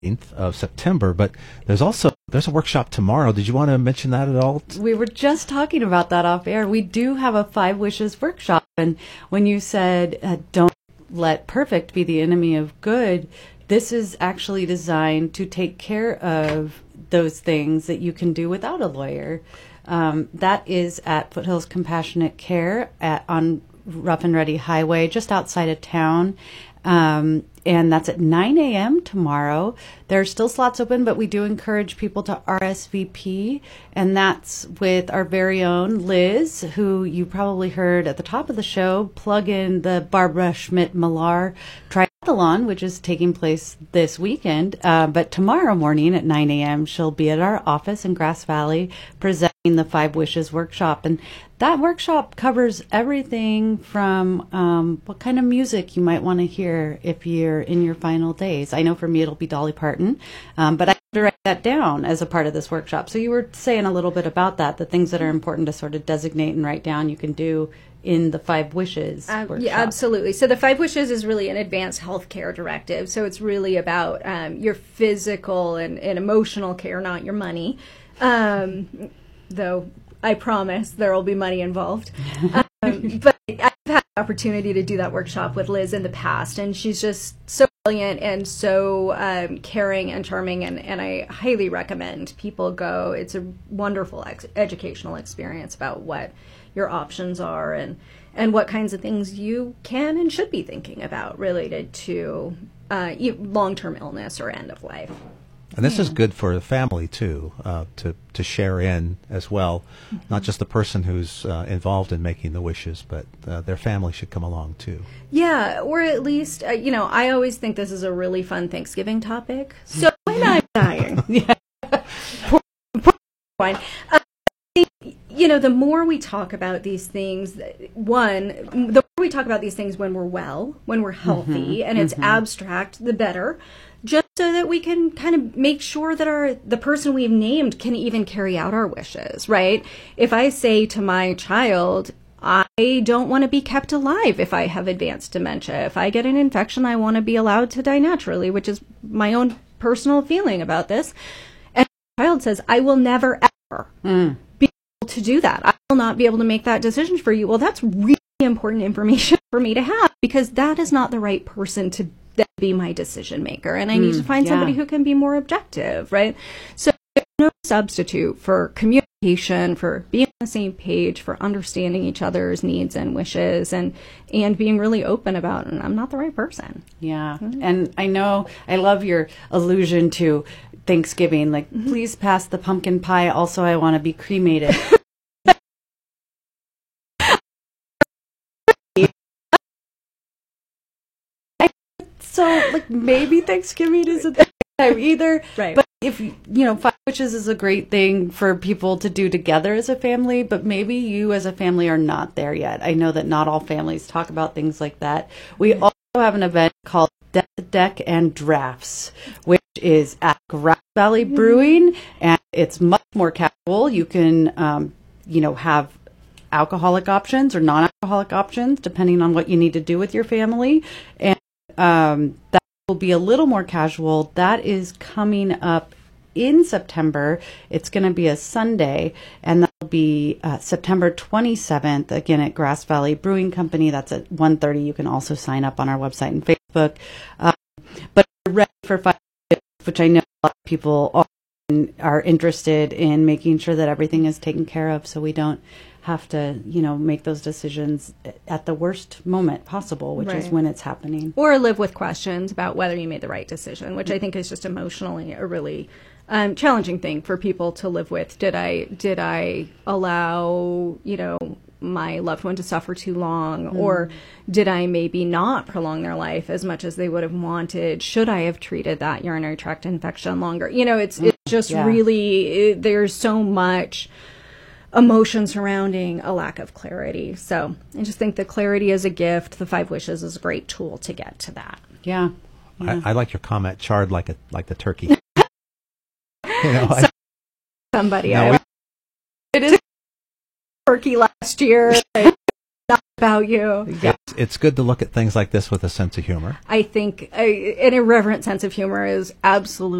of September, but there's a workshop tomorrow. Did you want to mention that at all? We were just talking about that off air. We do have a 5 Wishes workshop, and when you said don't let perfect be the enemy of good, this is actually designed to take care of those things that you can do without a lawyer. That is at Foothills Compassionate Care on Rough and Ready Highway, just outside of town. And that's at 9 a.m. tomorrow. There are still slots open, but we do encourage people to RSVP. And that's with our very own Liz, who you probably heard at the top of the show, plug in the Barbara Schmidt-Millar Triathlon, which is taking place this weekend. But tomorrow morning at 9 a.m., she'll be at our office in Grass Valley presenting the 5 Wishes workshop. And that workshop covers everything from what kind of music you might want to hear if you're in your final days. I know for me it'll be Dolly Parton, but I had to write that down as a part of this workshop. So you were saying a little bit about that, the things that are important to sort of designate and write down you can do in the 5 Wishes workshop. Yeah, absolutely. So the 5 Wishes is really an advanced healthcare directive. So it's really about your physical and emotional care, not your money. Though I promise there will be money involved. But I've had the opportunity to do that workshop with Liz in the past, and she's just so brilliant and so caring and charming, and I highly recommend people go. It's a wonderful educational experience about what your options are and what kinds of things you can and should be thinking about related to long-term illness or end of life. And this is good for the family, too, to share in as well. Not just the person who's involved in making the wishes, but their family should come along, too. Yeah, or at least, I always think this is a really fun Thanksgiving topic. So when I'm dying. Yeah. Fine. The more we talk about these things, the more we talk about these things when we're well, when we're healthy, and it's abstract, the better. Just so that we can kind of make sure that the person we've named can even carry out our wishes, right? If I say to my child, I don't want to be kept alive if I have advanced dementia. If I get an infection, I want to be allowed to die naturally, which is my own personal feeling about this. And the child says, I will never, ever be able to do that. I will not be able to make that decision for you. Well, that's really important information for me to have, because that is not the right person to be my decision maker, and I need to find somebody who can be more objective, right? So there's no substitute for communication, for being on the same page, for understanding each other's needs and wishes, and being really open about, and I'm not the right person. Yeah, and I know, I love your allusion to Thanksgiving, like, please pass the pumpkin pie, also I want to be cremated. So, like, maybe Thanksgiving isn't the time either. Right. But if, 5 Wishes is a great thing for people to do together as a family, but maybe you as a family are not there yet. I know that not all families talk about things like that. We also have an event called Deck and Drafts, which is at Grass Valley Brewing, and it's much more casual. You can, have alcoholic options or non-alcoholic options, depending on what you need to do with your family. And that will be a little more casual. That is coming up in September. It's going to be a Sunday, and that'll be September 27th, again at Grass Valley Brewing Company. That's at 1:30. You can also sign up on our website and Facebook. But we're ready for 5 Wishes, which I know a lot of people are interested in making sure that everything is taken care of, so we don't have to, make those decisions at the worst moment possible, which is when it's happening. Or live with questions about whether you made the right decision, which I think is just emotionally a really challenging thing for people to live with. Did I allow, my loved one to suffer too long, or did I maybe not prolong their life as much as they would have wanted? Should I have treated that urinary tract infection longer? It's just really, there's so much emotion surrounding a lack of clarity. So I just think that clarity is a gift. The 5 Wishes is a great tool to get to that. Yeah. I like your comment, charred like the turkey. Somebody. It is turkey last year. Not about you. Yeah. it's good to look at things like this with a sense of humor. I think an irreverent sense of humor is absolutely